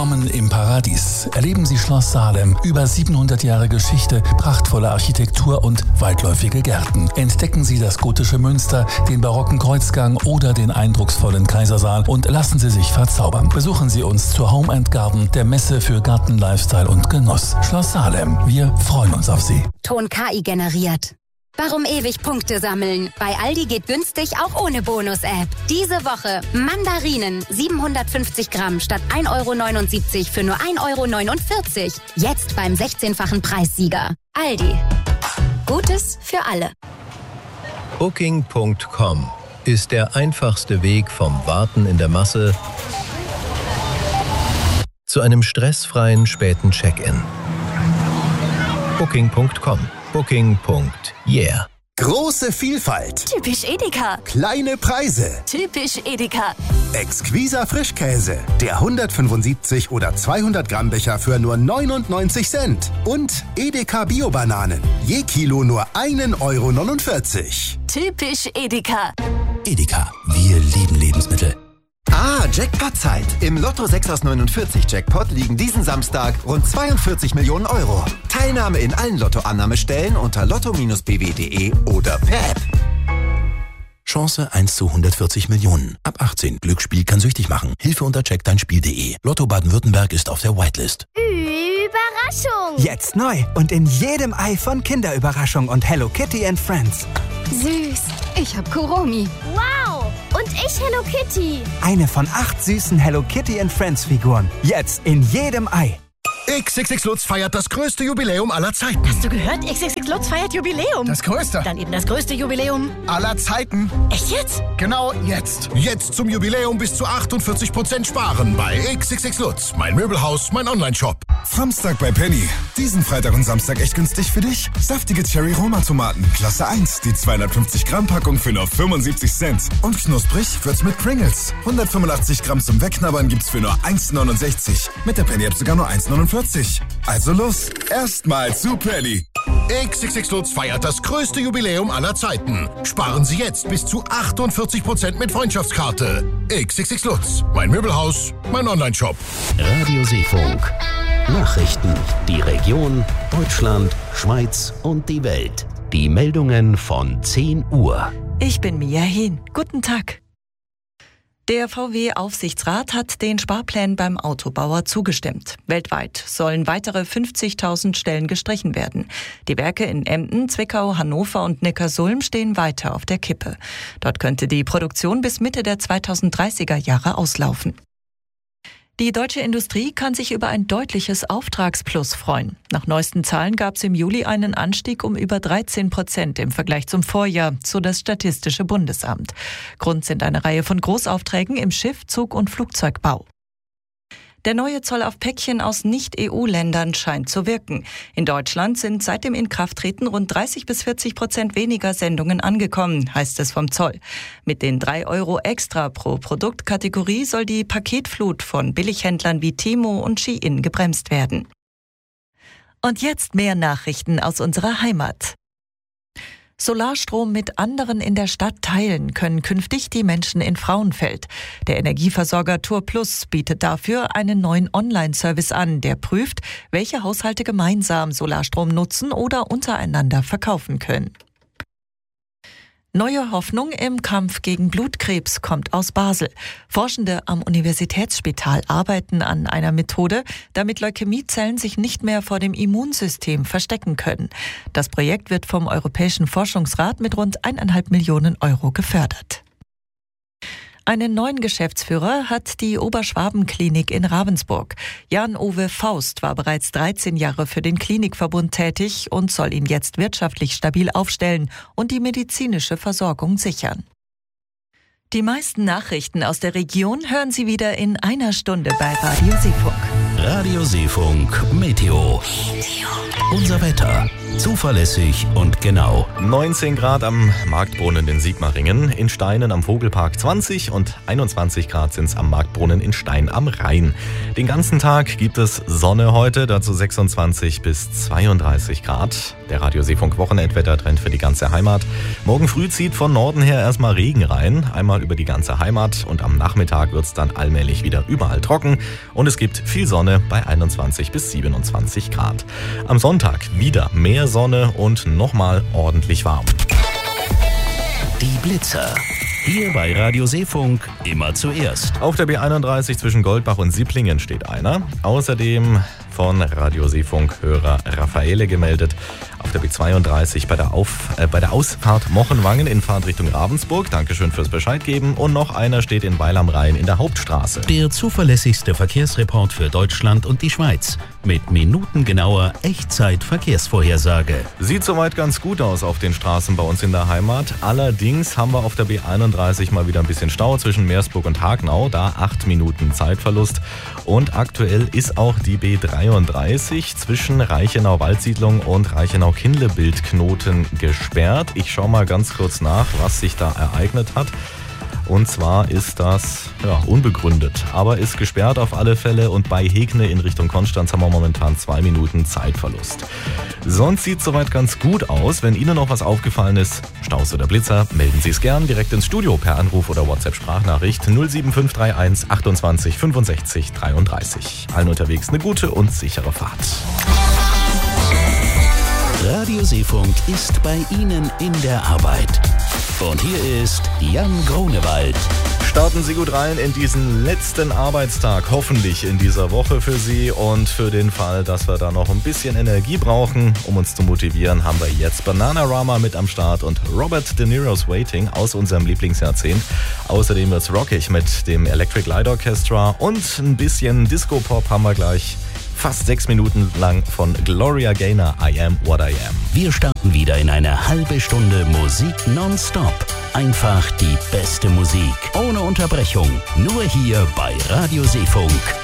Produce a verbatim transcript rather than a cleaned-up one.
Willkommen im Paradies. Erleben Sie Schloss Salem. Über siebenhundert Jahre Geschichte, prachtvolle Architektur und weitläufige Gärten. Entdecken Sie das gotische Münster, den barocken Kreuzgang oder den eindrucksvollen Kaisersaal und lassen Sie sich verzaubern. Besuchen Sie uns zur Home and Garden, der Messe für Garten, Lifestyle und Genuss. Schloss Salem. Wir freuen uns auf Sie. Ton K I generiert. Warum ewig Punkte sammeln? Bei Aldi geht günstig auch ohne Bonus-App. Diese Woche Mandarinen siebenhundertfünfzig Gramm statt ein Euro neunundsiebzig für nur ein Euro neunundvierzig. Jetzt beim sechzehnfachen Preissieger. Aldi. Gutes für alle. Booking Punkt com ist der einfachste Weg vom Warten in der Masse zu einem stressfreien späten Check-in. Booking Punkt com. Booking. Yeah. Große Vielfalt. Typisch Edeka. Kleine Preise. Typisch Edeka. Exquiser Frischkäse. Der hundertfünfundsiebzig oder zweihundert Gramm Becher für nur neunundneunzig Cent. Und Edeka Bio-Bananen. Je Kilo nur ein Euro neunundvierzig. Typisch Edeka. Edeka. Wir lieben Lebensmittel. Ah, Jackpot-Zeit. Im Lotto sechs aus neunundvierzig Jackpot liegen diesen Samstag rund zweiundvierzig Millionen Euro. Teilnahme in allen Lottoannahmestellen unter lotto Bindestrich b w punkt d e oder per App. Chance eins zu hundertvierzig Millionen. Ab achtzehn. Glücksspiel kann süchtig machen. Hilfe unter check dein Spiel punkt d e. Lotto Baden-Württemberg ist auf der Whitelist. Überraschung! Jetzt neu und in jedem Ei von Kinderüberraschung und Hello Kitty and Friends. Süß. Ich hab Kuromi. Wow. Und ich Hello Kitty. Eine von acht süßen Hello Kitty and Friends Figuren. Jetzt in jedem Ei. X X X Lutz feiert das größte Jubiläum aller Zeiten. Hast du gehört? X X X Lutz feiert Jubiläum. Das größte. Dann eben das größte Jubiläum aller Zeiten. Echt jetzt? Genau jetzt. Jetzt zum Jubiläum bis zu achtundvierzig Prozent sparen bei X X X Lutz. Mein Möbelhaus, mein Online-Shop. Samstag bei Penny. Diesen Freitag und Samstag echt günstig für dich. Saftige Cherry-Roma-Tomaten, Klasse eins. Die zweihundertfünfzig Gramm Packung für nur fünfundsiebzig Cent. Und knusprig wird's mit Pringles. hundertfünfundachtzig Gramm zum Wegknabbern gibt's für nur eins neunundsechzig. Mit der Penny-App sogar nur eins neunundvierzig. Also los, erstmal zu Penny. X X X Lutz feiert das größte Jubiläum aller Zeiten. Sparen Sie jetzt bis zu achtundvierzig Prozent mit Freundschaftskarte. X X X Lutz. Mein Möbelhaus, mein Online-Shop. Radio Seefunk. Nachrichten. Die Region, Deutschland, Schweiz und die Welt. Die Meldungen von zehn Uhr. Ich bin Mia Hien. Guten Tag. Der V W-Aufsichtsrat hat den Sparplänen beim Autobauer zugestimmt. Weltweit sollen weitere fünfzigtausend Stellen gestrichen werden. Die Werke in Emden, Zwickau, Hannover und Neckarsulm stehen weiter auf der Kippe. Dort könnte die Produktion bis Mitte der zweitausenddreißiger Jahre auslaufen. Die deutsche Industrie kann sich über ein deutliches Auftragsplus freuen. Nach neuesten Zahlen gab es im Juli einen Anstieg um über dreizehn Prozent im Vergleich zum Vorjahr, so das Statistische Bundesamt. Grund sind eine Reihe von Großaufträgen im Schiff-, Zug- und Flugzeugbau. Der neue Zoll auf Päckchen aus Nicht-E U-Ländern scheint zu wirken. In Deutschland sind seit dem Inkrafttreten rund dreißig bis vierzig Prozent weniger Sendungen angekommen, heißt es vom Zoll. Mit den drei Euro extra pro Produktkategorie soll die Paketflut von Billighändlern wie Temu und Shein gebremst werden. Und jetzt mehr Nachrichten aus unserer Heimat. Solarstrom mit anderen in der Stadt teilen können künftig die Menschen in Frauenfeld. Der Energieversorger TURplus bietet dafür einen neuen Online-Service an, der prüft, welche Haushalte gemeinsam Solarstrom nutzen oder untereinander verkaufen können. Neue Hoffnung im Kampf gegen Blutkrebs kommt aus Basel. Forschende am Universitätsspital arbeiten an einer Methode, damit Leukämiezellen sich nicht mehr vor dem Immunsystem verstecken können. Das Projekt wird vom Europäischen Forschungsrat mit rund eineinhalb Millionen Euro gefördert. Einen neuen Geschäftsführer hat die Oberschwaben-Klinik in Ravensburg. Jan-Uwe Faust war bereits dreizehn Jahre für den Klinikverbund tätig und soll ihn jetzt wirtschaftlich stabil aufstellen und die medizinische Versorgung sichern. Die meisten Nachrichten aus der Region hören Sie wieder in einer Stunde bei Radio Seefunk. Radio Seefunk Meteo. Meteo. Unser Wetter. Zuverlässig und genau. neunzehn Grad am Marktbrunnen in Sigmaringen, in Steinen am Vogelpark zwanzig und einundzwanzig Grad sind es am Marktbrunnen in Stein am Rhein. Den ganzen Tag gibt es Sonne heute, dazu sechsundzwanzig bis zweiunddreißig Grad. Der Radio Seefunk Wochenendwettertrend für die ganze Heimat. Morgen früh zieht von Norden her erstmal Regen rein. Einmal mal über die ganze Heimat und am Nachmittag wird es dann allmählich wieder überall trocken und es gibt viel Sonne bei einundzwanzig bis siebenundzwanzig Grad. Am Sonntag wieder mehr Sonne und nochmal ordentlich warm. Die Blitzer. Hier bei Radio Seefunk immer zuerst. Auf der B einunddreißig zwischen Goldbach und Sieblingen steht einer. Außerdem von Radio Seefunk Hörer Raffaele gemeldet. Auf der B zweiunddreißig bei der, Auf, äh, bei der Ausfahrt Mochenwangen in Fahrtrichtung Ravensburg. Dankeschön fürs Bescheid geben. Und noch einer steht in Weil am Rhein in der Hauptstraße. Der zuverlässigste Verkehrsreport für Deutschland und die Schweiz. Mit minutengenauer Echtzeit-Verkehrsvorhersage. Sieht soweit ganz gut aus auf den Straßen bei uns in der Heimat. Allerdings haben wir auf der B einunddreißig mal wieder ein bisschen Stau zwischen Meersburg und Hagenau. Da acht Minuten Zeitverlust. Und aktuell ist auch die B dreiunddreißig zwischen Reichenau-Waldsiedlung und Reichenau-Kindle-Bildknoten gesperrt. Ich schaue mal ganz kurz nach, was sich da ereignet hat. Und zwar ist das ja, unbegründet, aber ist gesperrt auf alle Fälle. Und bei Hegne in Richtung Konstanz haben wir momentan zwei Minuten Zeitverlust. Sonst sieht es soweit ganz gut aus. Wenn Ihnen noch was aufgefallen ist, Staus oder Blitzer, melden Sie es gern direkt ins Studio per Anruf oder WhatsApp-Sprachnachricht null sieben fünf drei eins achtundzwanzig fünfundsechzig dreiunddreißig. Allen unterwegs eine gute und sichere Fahrt. Radio Seefunk ist bei Ihnen in der Arbeit. Und hier ist Jan Grunewald. Starten Sie gut rein in diesen letzten Arbeitstag, hoffentlich in dieser Woche für Sie. Und für den Fall, dass wir da noch ein bisschen Energie brauchen, um uns zu motivieren, haben wir jetzt Bananarama mit am Start und Robert De Niro's Waiting aus unserem Lieblingsjahrzehnt. Außerdem wird's rockig mit dem Electric Light Orchestra und ein bisschen Disco-Pop haben wir gleich. Fast sechs Minuten lang von Gloria Gaynor, I Am What I Am. Wir starten wieder in eine halbe Stunde Musik nonstop. Einfach die beste Musik, ohne Unterbrechung. Nur hier bei Radio Seefunk.